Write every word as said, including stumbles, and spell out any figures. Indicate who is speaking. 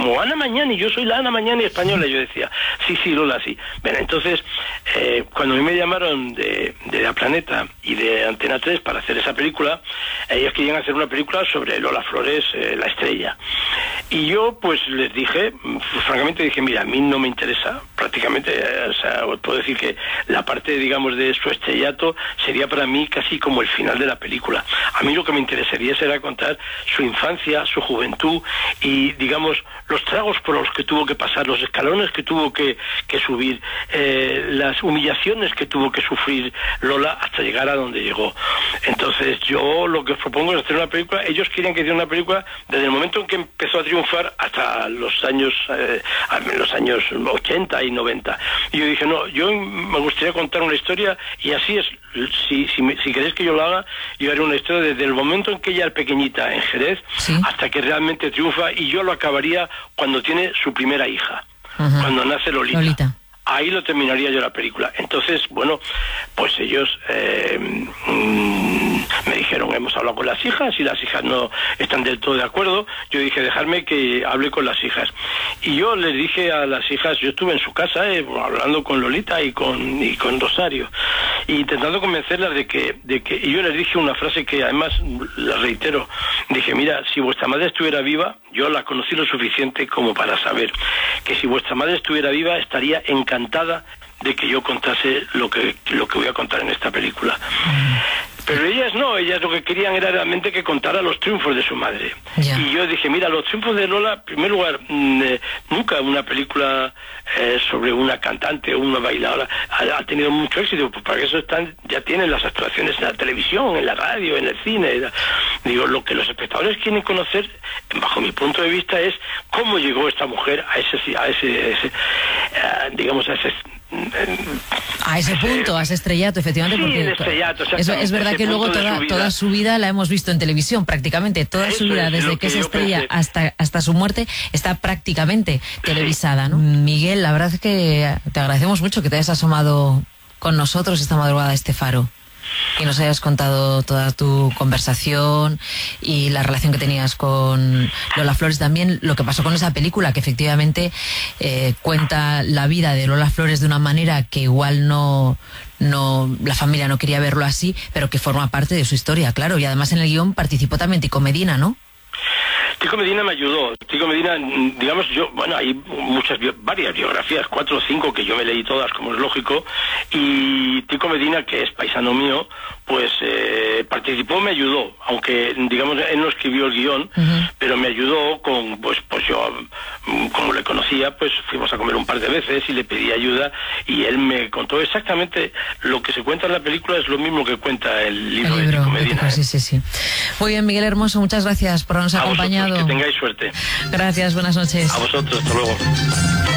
Speaker 1: como Ana Mañani, yo soy la Ana Mañani española. Y yo decía, sí, sí, Lola, sí. Bueno, entonces, eh, cuando a mí me llamaron de, de La Planeta y de Antena tres para hacer esa película, ellos querían hacer una película sobre Lola Flores, eh, la estrella. Y yo, pues, les dije, pues, francamente dije, mira, a mí no me interesa, prácticamente, eh, o sea, os puedo decir que la parte, digamos, de su estrellato sería para mí casi como el final de la película. A mí lo que me interesaría será contar su infancia, su juventud y, digamos, los tragos por los que tuvo que pasar, los escalones que tuvo que, que subir, eh, las humillaciones que tuvo que sufrir Lola hasta llegar a donde llegó. Entonces yo lo que os propongo es hacer una película. Ellos querían que hiciera una película desde el momento en que empezó a triunfar hasta los años eh, los años ochenta y noventa. Y yo dije, no, yo me gustaría contar una historia, y así es, si, si, si queréis que yo lo haga, yo haré una historia desde el momento en que ella es pequeñita en Jerez, ¿sí?, hasta que realmente triunfa, y yo lo acabaría cuando tiene su primera hija, uh-huh, cuando nace Lolita. Lolita. Ahí lo terminaría yo la película. Entonces, bueno, pues ellos eh, mmm, me dijeron, hemos hablado con las hijas y las hijas no están del todo de acuerdo. Yo dije, dejarme que hable con las hijas. Y yo les dije a las hijas, yo estuve en su casa eh, hablando con Lolita y con, y con Rosario, y intentando convencerlas de que, de que, y yo les dije una frase que además la reitero. Dije, mira, si vuestra madre estuviera viva, yo la conocí lo suficiente como para saber que si vuestra madre estuviera viva estaría encantada de que yo contase lo que lo que voy a contar en esta película. Pero ellas no, ellas lo que querían era realmente que contara los triunfos de su madre. Yeah. Y yo dije, mira, los triunfos de Lola, en primer lugar, mmm, eh, nunca una película eh, sobre una cantante o una bailadora ha, ha tenido mucho éxito, pues para eso están, ya tienen las actuaciones en la televisión, en la radio, en el cine. Digo, lo que los espectadores quieren conocer, bajo mi punto de vista, es cómo llegó esta mujer a ese, a ese, ese uh, digamos, a ese...
Speaker 2: a ese punto, a ese estrellato, efectivamente,
Speaker 1: sí,
Speaker 2: porque
Speaker 1: el estrellato,
Speaker 2: es, es verdad que luego toda su, toda su vida la hemos visto en televisión, prácticamente toda
Speaker 1: Eso
Speaker 2: su vida,
Speaker 1: es
Speaker 2: desde que,
Speaker 1: que
Speaker 2: se estrella
Speaker 1: pensé.
Speaker 2: hasta hasta su muerte, está prácticamente televisada, ¿no? Miguel, la verdad es que te agradecemos mucho que te hayas asomado con nosotros esta madrugada a este faro y nos hayas contado toda tu conversación y la relación que tenías con Lola Flores, también lo que pasó con esa película, que efectivamente eh, cuenta la vida de Lola Flores de una manera que igual no, no la familia no quería verlo así, pero que forma parte de su historia, claro, y además en el guión participó también Tico Medina, ¿no?
Speaker 1: Tico Medina me ayudó. Tico Medina, digamos, yo, bueno, hay muchas, varias biografías, cuatro o cinco que yo me leí todas, como es lógico, y Tico Medina, que es paisano mío, pues eh, participó, me ayudó, aunque, digamos, él no escribió el guión, uh-huh, pero me ayudó con, pues, pues yo, como le conocía, pues fuimos a comer un par de veces y le pedí ayuda, y él me contó exactamente lo que se cuenta en la película, es lo mismo que cuenta el libro, el libro de Tico Medina.
Speaker 2: Tico, sí, sí, sí. Muy bien, Miguel Hermoso, muchas gracias por habernos
Speaker 1: a
Speaker 2: acompañado.
Speaker 1: Vosotros, que tengáis suerte.
Speaker 2: Gracias, buenas noches.
Speaker 1: A vosotros, hasta luego.